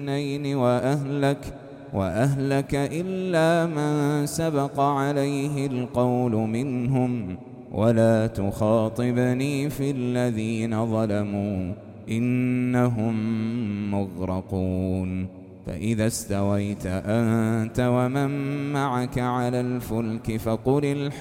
اثنين وأهلك إلا من سبق عليه القول منهم ولا تخاطبني في الذين ظلموا إنهم مغرقون فإذا استويت أنت ومن معك على الفلك فقل